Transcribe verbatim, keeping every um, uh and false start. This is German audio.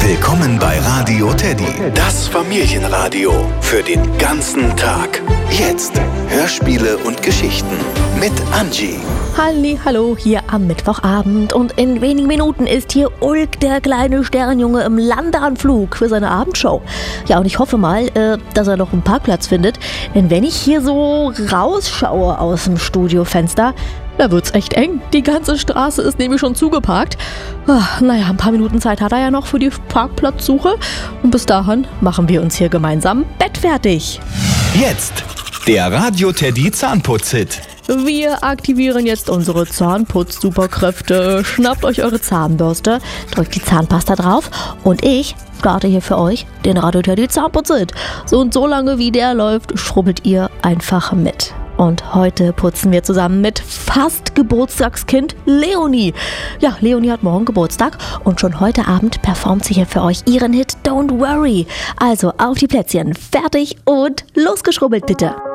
Willkommen bei Radio Teddy, das Familienradio für den ganzen Tag. Jetzt Hörspiele und Geschichten mit Angie. Halli, hallo, hier am Mittwochabend und in wenigen Minuten ist hier Ulk, der kleine Sternjunge, im Landeanflug für seine Abendshow. Ja, und ich hoffe mal, äh, dass er noch einen Parkplatz findet, denn wenn ich hier so rausschaue aus dem Studiofenster, da wird's echt eng. Die ganze Straße ist nämlich schon zugeparkt. Ach, naja, ein paar Minuten Zeit hat er ja noch für die Parkplatzsuche. Und bis dahin machen wir uns hier gemeinsam bettfertig. Jetzt der Radio Teddy Zahnputz-Hit. Wir aktivieren jetzt unsere Zahnputz-Superkräfte. Schnappt euch eure Zahnbürste, drückt die Zahnpasta drauf und ich starte hier für euch den Radio Teddy Zahnputz-Hit. So und so lange wie der läuft, schrubbelt ihr einfach mit. Und heute putzen wir zusammen mit fast Geburtstagskind Leonie. Ja, Leonie hat morgen Geburtstag und schon heute Abend performt sie hier für euch ihren Hit Don't Worry. Also auf die Plätzchen, fertig und losgeschrubbelt bitte.